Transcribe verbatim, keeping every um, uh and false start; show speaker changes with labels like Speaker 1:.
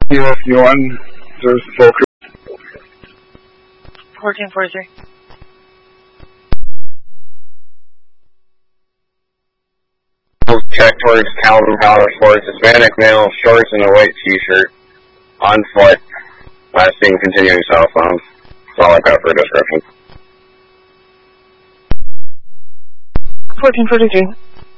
Speaker 1: U S U one, there's the focus.
Speaker 2: fourteen forty-three.
Speaker 3: Check towards Calvin Power Sports, Hispanic male, shorts and a white t-shirt, on foot, last seen continuing southbound. That's all I've got for a description.
Speaker 2: fourteen forty-three.